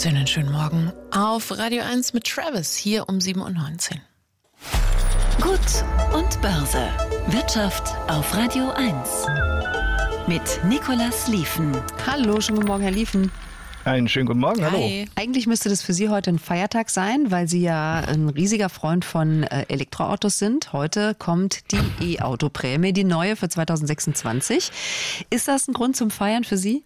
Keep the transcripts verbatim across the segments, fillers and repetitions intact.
Einen schönen Morgen auf Radio eins mit Travis, hier um sieben Uhr neunzehn. Gut und Börse. Wirtschaft auf Radio eins. Mit Nicolas Lieven. Hallo, schönen guten Morgen, Herr Lieven. Einen schönen guten Morgen, hallo. Hi. Eigentlich müsste das für Sie heute ein Feiertag sein, weil Sie ja ein riesiger Freund von äh, Elektroautos sind. Heute kommt die E-Auto-Prämie, die neue für zwanzig sechsundzwanzig. Ist das ein Grund zum Feiern für Sie?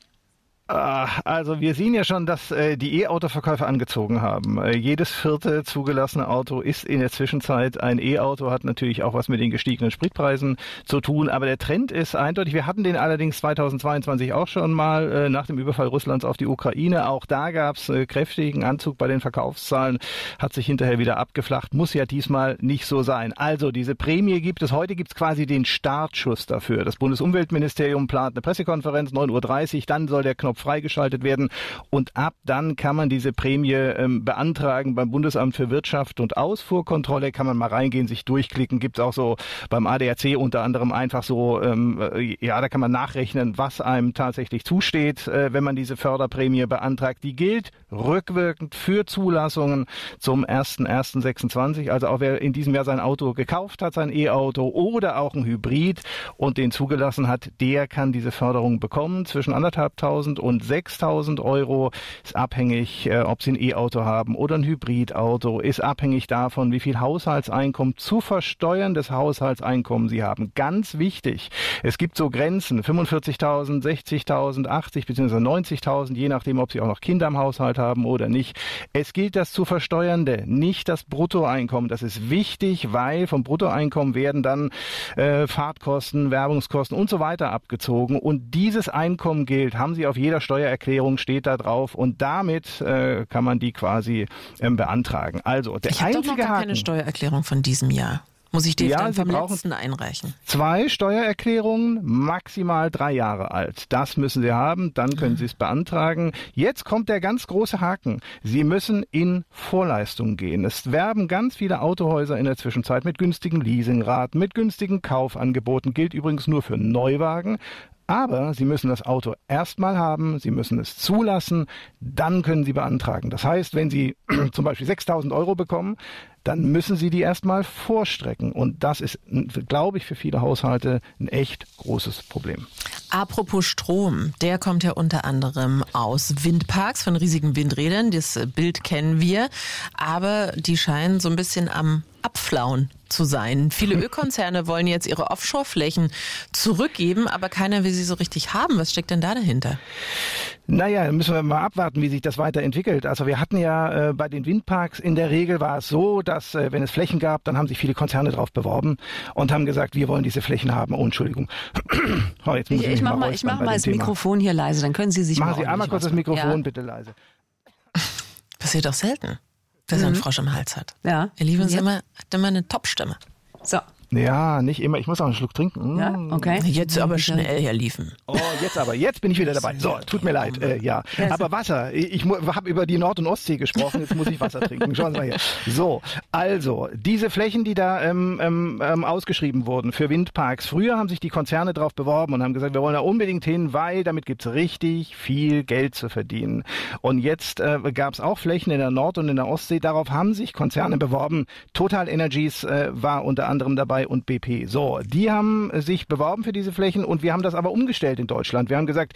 Also wir sehen ja schon, dass äh, die E-Auto-Verkäufe angezogen haben. Äh, jedes vierte zugelassene Auto ist in der Zwischenzeit ein E-Auto, hat natürlich auch was mit den gestiegenen Spritpreisen zu tun. Aber der Trend ist eindeutig. Wir hatten den allerdings zweitausendzweiundzwanzig auch schon mal äh, nach dem Überfall Russlands auf die Ukraine. Auch da gab es äh, kräftigen Anzug bei den Verkaufszahlen, hat sich hinterher wieder abgeflacht. Muss ja diesmal nicht so sein. Also diese Prämie gibt es. Heute gibt es quasi den Startschuss dafür. Das Bundesumweltministerium plant eine Pressekonferenz, neun Uhr dreißig. Dann soll der Knopf freigeschaltet werden und ab dann kann man diese Prämie ähm, beantragen beim Bundesamt für Wirtschaft und Ausfuhrkontrolle, kann man mal reingehen, sich durchklicken, gibt es auch so beim A D A C unter anderem einfach so, ähm, äh, ja, da kann man nachrechnen, was einem tatsächlich zusteht, äh, wenn man diese Förderprämie beantragt. Die gilt rückwirkend für Zulassungen zum erster erster sechsundzwanzig, also auch wer in diesem Jahr sein Auto gekauft hat, sein E-Auto oder auch ein Hybrid und den zugelassen hat, der kann diese Förderung bekommen, zwischen anderthalbtausend und sechstausend Euro, ist abhängig, äh, ob Sie ein E-Auto haben oder ein Hybridauto, ist abhängig davon, wie viel Haushaltseinkommen, zu versteuerndes Haushaltseinkommen Sie haben. Ganz wichtig, es gibt so Grenzen, fünfundvierzigtausend, sechzigtausend, achtzig bzw. neunzigtausend, je nachdem, ob Sie auch noch Kinder im Haushalt haben oder nicht. Es gilt das zu versteuernde, nicht das Bruttoeinkommen. Das ist wichtig, weil vom Bruttoeinkommen werden dann äh, Fahrtkosten, Werbungskosten und so weiter abgezogen und dieses Einkommen gilt, haben Sie auf jeder Steuererklärung, steht da drauf und damit äh, kann man die quasi ähm, beantragen. Also der Ich habe doch noch gar Haken, keine Steuererklärung von diesem Jahr. Muss ich die Ja, dann Sie vom brauchen letzten einreichen? Zwei Steuererklärungen, maximal drei Jahre alt. Das müssen Sie haben, dann können Mhm. Sie es beantragen. Jetzt kommt der ganz große Haken. Sie müssen in Vorleistung gehen. Es werben ganz viele Autohäuser in der Zwischenzeit mit günstigen Leasingraten, mit günstigen Kaufangeboten. Gilt übrigens nur für Neuwagen. Aber Sie müssen das Auto erstmal haben, Sie müssen es zulassen, dann können Sie beantragen. Das heißt, wenn Sie zum Beispiel sechstausend Euro bekommen, dann müssen Sie die erstmal vorstrecken. Und das ist, glaube ich, für viele Haushalte ein echt großes Problem. Apropos Strom, der kommt ja unter anderem aus Windparks, von riesigen Windrädern. Das Bild kennen wir, aber die scheinen so ein bisschen am Abflauen zu sein. Viele Ölkonzerne wollen jetzt ihre Offshore-Flächen zurückgeben, aber keiner will sie so richtig haben. Was steckt denn da dahinter? Naja, müssen wir mal abwarten, wie sich das weiterentwickelt. Also wir hatten ja äh, bei den Windparks, in der Regel war es so, dass äh, wenn es Flächen gab, dann haben sich viele Konzerne drauf beworben und haben gesagt, wir wollen diese Flächen haben. Oh, Entschuldigung. Oh, jetzt muss Ich, ich ich mich mache mal, mal ich mach bei mal dem das Thema. Mikrofon hier leise, dann können Sie sich Machen mal Sie einmal kurz das ordentlich Mikrofon ausmachen. bitte leise. Passiert doch selten, dass er einen Frosch im Hals hat. Ja. Ihr Lieben, Ja. immer, hat immer eine Top-Stimme. So, Ja, nicht immer. Ich muss auch einen Schluck trinken. ja, okay. Jetzt aber schnell, Herr Lieven. Oh, jetzt aber. Jetzt bin ich wieder dabei. So, tut mir leid. Äh, ja. Aber Wasser. Ich, ich habe über die Nord- und Ostsee gesprochen. Jetzt muss ich Wasser trinken. Schauen Sie mal hier. So, also, diese Flächen, die da ähm, ähm, ausgeschrieben wurden für Windparks. Früher haben sich die Konzerne drauf beworben und haben gesagt, wir wollen da unbedingt hin, weil damit gibt's richtig viel Geld zu verdienen. Und jetzt äh, gab es auch Flächen in der Nord- und in der Ostsee. Darauf haben sich Konzerne beworben. Total Energies äh, war unter anderem dabei und B P. So, die haben sich beworben für diese Flächen und wir haben das aber umgestellt in Deutschland. Wir haben gesagt,